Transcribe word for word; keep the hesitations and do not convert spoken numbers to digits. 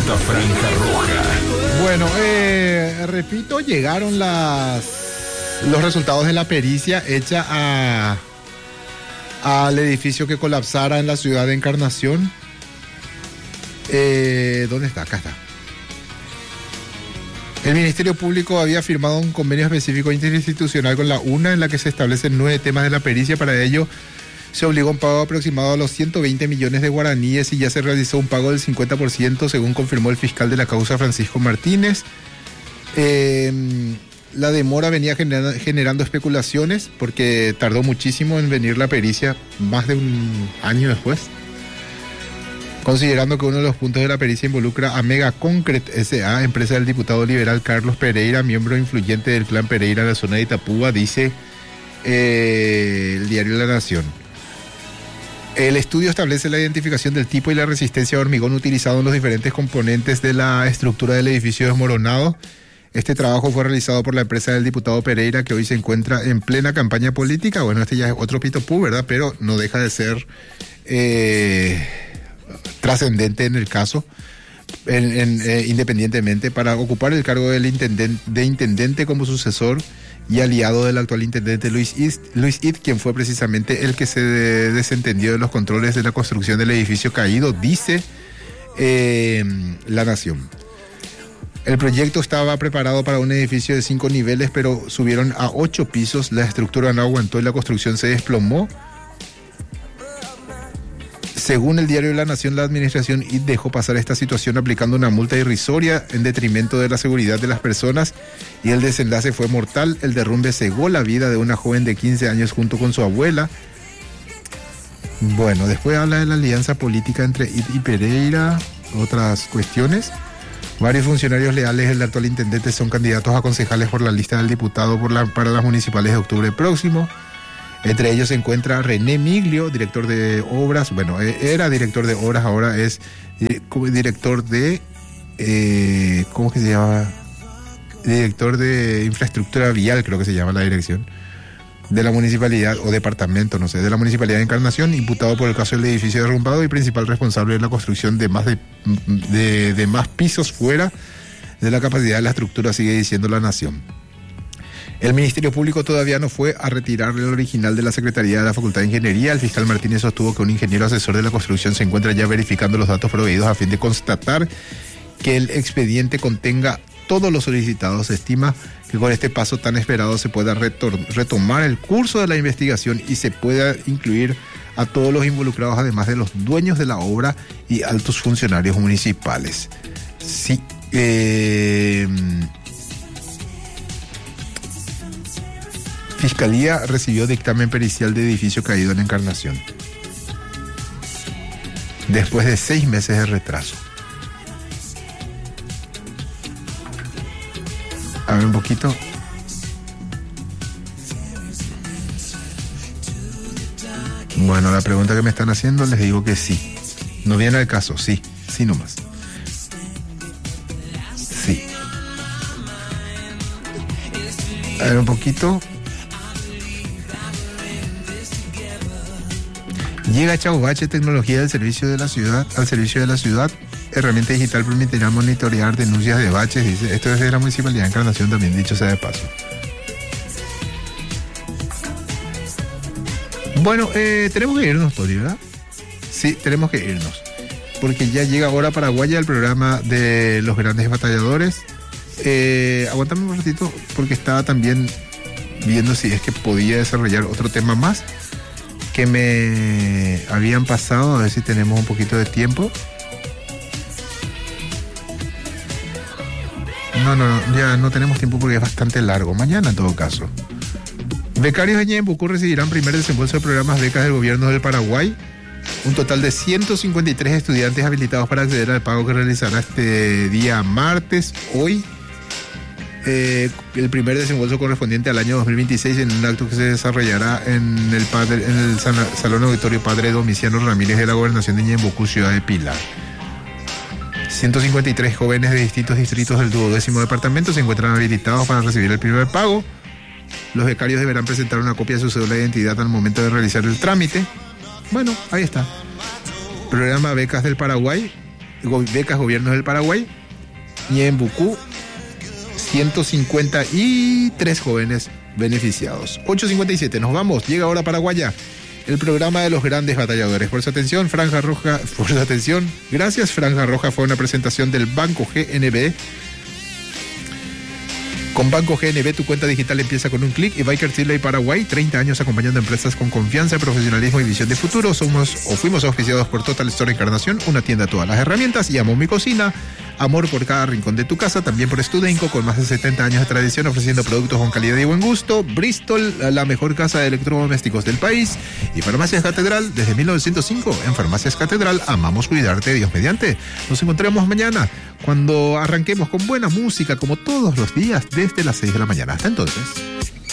Cuarta Franja Roja. Bueno, eh, repito, llegaron las los resultados de la pericia hecha a al edificio que colapsara en la ciudad de Encarnación. Eh, ¿Dónde está? Acá está. El Ministerio Público había firmado un convenio específico interinstitucional con la UNA en la que se establecen nueve temas de la pericia. Para ello se obligó a un pago aproximado a los ciento veinte millones de guaraníes y ya se realizó un pago del cincuenta por ciento, según confirmó el fiscal de la causa, Francisco Martínez. Eh, la demora venía genera, generando especulaciones porque tardó muchísimo en venir la pericia, más de un año después. Considerando que uno de los puntos de la pericia involucra a Mega Concrete S A, empresa del diputado liberal Carlos Pereira, miembro influyente del clan Pereira en la zona de Itapúa, dice eh, el diario La Nación. El estudio establece la identificación del tipo y la resistencia de hormigón utilizado en los diferentes componentes de la estructura del edificio desmoronado. Este trabajo fue realizado por la empresa del diputado Pereira, que hoy se encuentra en plena campaña política. Bueno, este ya es otro pitopú, ¿verdad? Pero no deja de ser eh, trascendente en el caso, en, en, eh, independientemente, para ocupar el cargo del intendente, de intendente como sucesor y aliado del actual intendente Luis Id, Luis Id, quien fue precisamente el que se de, desentendió de los controles de la construcción del edificio caído, dice eh, La Nación. El proyecto estaba preparado para un edificio de cinco niveles, pero subieron a ocho pisos, la estructura no aguantó y la construcción se desplomó. Según el diario La Nación, la administración I D dejó pasar esta situación aplicando una multa irrisoria en detrimento de la seguridad de las personas y el desenlace fue mortal. El derrumbe cegó la vida de una joven de quince años junto con su abuela. Bueno, después habla de la alianza política entre I D y Pereira, otras cuestiones. Varios funcionarios leales del actual intendente son candidatos a concejales por la lista del diputado por la, para las municipales de octubre próximo. Entre ellos se encuentra René Miglio, director de obras, bueno, era director de obras, ahora es director de, eh, ¿cómo que se llama? Director de infraestructura vial, creo que se llama la dirección, de la municipalidad, o departamento, no sé, de la municipalidad de Encarnación, imputado por el caso del edificio derrumbado y principal responsable de la construcción de más, de, de, de más pisos fuera de la capacidad de la estructura, sigue diciendo La Nación. El Ministerio Público todavía no fue a retirar el original de la Secretaría de la Facultad de Ingeniería. El fiscal Martínez sostuvo que un ingeniero asesor de la construcción se encuentra ya verificando los datos proveídos a fin de constatar que el expediente contenga todos los solicitados. Se estima que con este paso tan esperado se pueda retor- retomar el curso de la investigación y se pueda incluir a todos los involucrados, además de los dueños de la obra y altos funcionarios municipales. Sí, eh... Fiscalía recibió dictamen pericial de edificio caído en Encarnación después de seis meses de retraso. A ver un poquito. Bueno, la pregunta que me están haciendo les digo que sí. No viene al caso, sí, sí nomás. Sí. A ver un poquito. Llega Chaubache, tecnología del servicio de la ciudad, al servicio de la ciudad. Herramienta digital permitirá monitorear denuncias de baches, dice. Esto es de la Municipalidad de Encarnación también, dicho sea de paso. Bueno, eh, tenemos que irnos, Tori, ¿verdad? Sí, tenemos que irnos. Porque ya llega Hora Paraguaya, el programa de los grandes batalladores. Eh, aguántame un ratito, porque estaba también viendo si es que podía desarrollar otro tema más que me habían pasado, a ver si tenemos un poquito de tiempo. No, no, no, ya no tenemos tiempo porque es bastante largo. Mañana, en todo caso. Becarios de Ñembucú recibirán primer desembolso de programas becas del gobierno del Paraguay. Un total de ciento cincuenta y tres estudiantes habilitados para acceder al pago que realizará este día martes, hoy. Eh, el primer desembolso correspondiente al año dos mil veintiséis en un acto que se desarrollará en el, padre, en el Salón Auditorio Padre Domiciano Ramírez de la Gobernación de Ñembucú, ciudad de Pilar. ciento cincuenta y tres jóvenes de distintos distritos del duodécimo departamento se encuentran habilitados para recibir el primer pago. Los becarios deberán presentar una copia de su cédula de identidad al momento de realizar el trámite. Bueno, ahí está. Programa Becas del Paraguay. becas gobiernos del Paraguay. Y en Bucú, ciento cincuenta y tres jóvenes beneficiados. ocho cincuenta y siete, nos vamos. Llega ahora Paraguaya, el programa de los grandes batalladores. Por su atención, Franja Roja, por su atención, gracias. Franja Roja fue una presentación del Banco G N B. Con Banco G N B, tu cuenta digital empieza con un clic. Y Biker Chile y Paraguay, treinta años acompañando a empresas con confianza, profesionalismo y visión de futuro. Somos o fuimos auspiciados por Total Store Encarnación, una tienda de todas las herramientas. Y Amo Mi Cocina, amor por cada rincón de tu casa. También por Studenco, con más de setenta años de tradición, ofreciendo productos con calidad y buen gusto. Bristol, la mejor casa de electrodomésticos del país. Y Farmacias Catedral, desde mil novecientos cinco. En Farmacias Catedral, amamos cuidarte, Dios mediante. Nos encontramos mañana, cuando arranquemos con buena música, como todos los días, desde las seis de la mañana. Hasta entonces.